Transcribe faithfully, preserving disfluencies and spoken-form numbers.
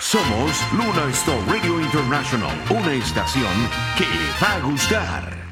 Somos Luna Star Radio International, una estación que va a gustar.